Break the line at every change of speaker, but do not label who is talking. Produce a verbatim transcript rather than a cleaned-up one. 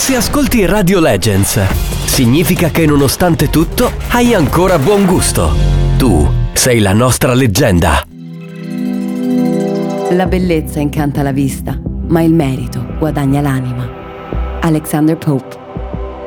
Se ascolti Radio Legends, significa che nonostante tutto hai ancora buon gusto. Tu sei la nostra leggenda.
La bellezza incanta la vista, ma il merito guadagna l'anima. Alexander Pope.